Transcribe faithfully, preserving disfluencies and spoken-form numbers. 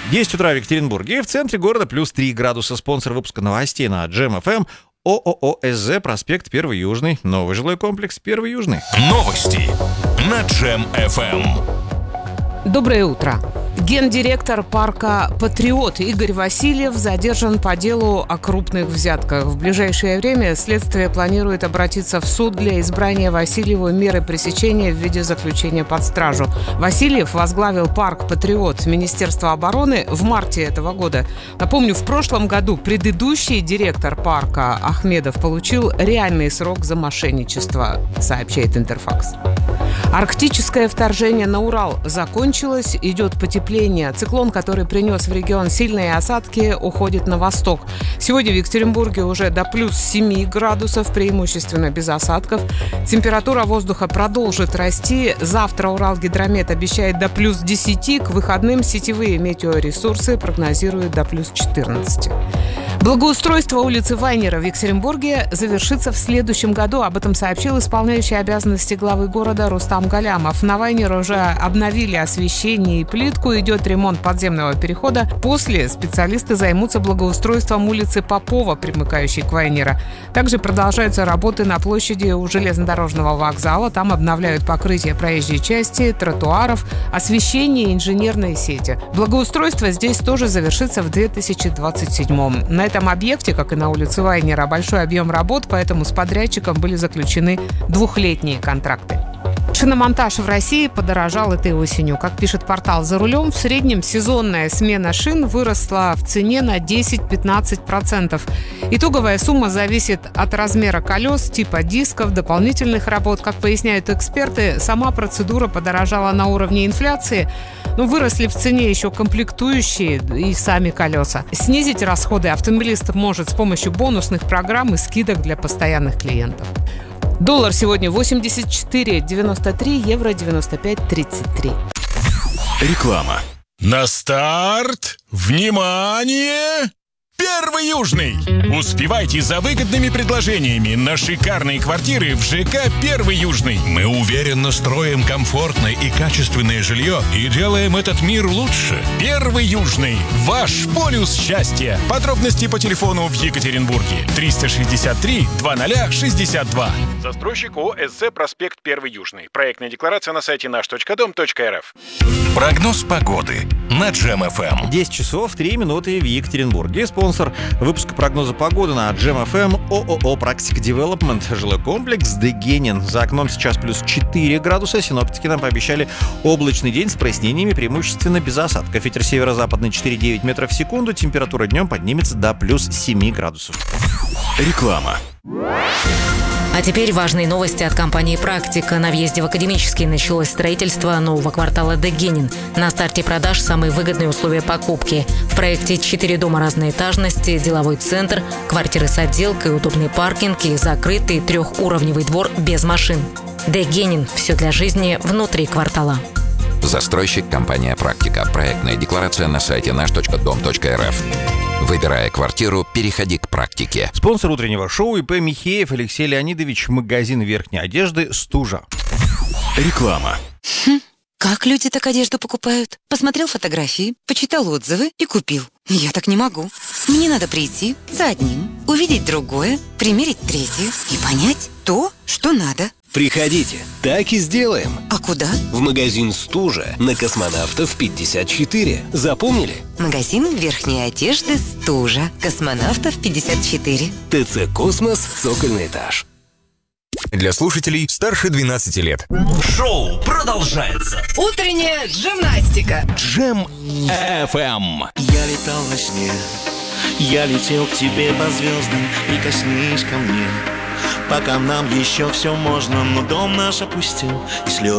десять утра в Екатеринбурге. В центре города плюс три градуса. Спонсор выпуска новостей на Джем эф эм. ООО «СЗ», проспект Первый Южный. Новый жилой комплекс Первый Южный. Новости на Джем эф эм. Доброе утро. Гендиректор парка «Патриот» Игорь Васильев задержан по делу о крупных взятках. В ближайшее время следствие планирует обратиться в суд для избрания Васильеву меры пресечения в виде заключения под стражу. Васильев возглавил парк «Патриот» Министерства обороны в марте этого года. Напомню, в прошлом году предыдущий директор парка Ахмедов получил реальный срок за мошенничество, сообщает Интерфакс. Арктическое вторжение на Урал закончилось, идет потепление. Циклон, который принес в регион сильные осадки, уходит на восток. Сегодня в Екатеринбурге уже до плюс семь градусов, преимущественно без осадков. Температура воздуха продолжит расти. Завтра Уралгидромет обещает до плюс десять. К выходным сетевые метеоресурсы прогнозируют до плюс четырнадцать. Благоустройство улицы Вайнера в Екатеринбурге завершится в следующем году. Об этом сообщил исполняющий обязанности главы города Рустам Галямов. На Вайнера уже обновили освещение и плитку. Идет ремонт подземного перехода. После специалисты займутся благоустройством улицы Попова, примыкающей к Вайнера. Также продолжаются работы на площади у железнодорожного вокзала. Там обновляют покрытие проезжей части, тротуаров, освещение и инженерные сети. Благоустройство здесь тоже завершится в две тысячи двадцать седьмом. На этом объекте, как и на улице Вайнера, большой объем работ, поэтому с подрядчиком были заключены двухлетние контракты. Шиномонтаж в России подорожал этой осенью. Как пишет портал «За рулем», в среднем сезонная смена шин выросла в цене на десять-пятнадцать процентов. Итоговая сумма зависит от размера колес, типа дисков, дополнительных работ. Как поясняют эксперты, сама процедура подорожала на уровне инфляции, но выросли в цене еще комплектующие и сами колеса. Снизить расходы автомобилист может с помощью бонусных программ и скидок для постоянных клиентов. Доллар сегодня восемьдесят четыре девяносто три, евро девяносто пять тридцать три. Реклама. На старт! Внимание! Первый Южный! Успевайте за выгодными предложениями на шикарные квартиры в ЖК «Первый Южный». Мы уверенно строим комфортное и качественное жилье и делаем этот мир лучше. Первый Южный. Ваш полюс счастья. Подробности по телефону в Екатеринбурге. триста шестьдесят три двадцать шестьдесят два. Застройщик ООО «СЗ», проспект Первый Южный. Проектная декларация на сайте наш точка дом точка эр эф. Прогноз погоды на Джем эф эм. десять часов три минуты в Екатеринбурге. Спонсор выпуска прогноза погоды на Джем эф эм ООО «Практик Девелопмент». Жилой комплекс Дегенин. За окном сейчас плюс четыре градуса. Синоптики нам пообещали облачный день с прояснениями, преимущественно без осадков. Ветер северо-западный четыре целых девять десятых метров в секунду. Температура днем поднимется до плюс семь градусов. Реклама. А теперь важные новости от компании «Практика». На въезде в Академический началось строительство нового квартала Дегенин. На старте продаж самые выгодные условия покупки. В проекте четыре дома разной этажности, деловой центр, квартиры с отделкой, удобный паркинг и закрытый трехуровневый двор без машин. Дегенин. Все для жизни внутри квартала. Застройщик компания «Практика». Проектная декларация на сайте наш точка дом точка эр эф. Выбирая квартиру, переходи к «Практике». Спонсор утреннего шоу ИП Михеев Алексей Леонидович, магазин верхней одежды «Стужа». Реклама. Хм, как люди так одежду покупают? Посмотрел фотографии, почитал отзывы и купил. Я так не могу. Мне надо прийти за одним, увидеть другое, примерить третье и понять то, что надо. Приходите, так и сделаем. А куда? В магазин «Стужа» на Космонавтов пятьдесят четыре. Запомнили? Магазин верхней одежды «Стужа». Космонавтов пятьдесят четыре. ТЦ «Космос», цокольный этаж. Для слушателей старше двенадцати лет. Шоу продолжается. Утренняя гимнастика. Джем эф эм. Я летал во сне, я летел к тебе по звездам, и коснись ко мне. Пока нам еще все можно, но дом наш опустел, и слезы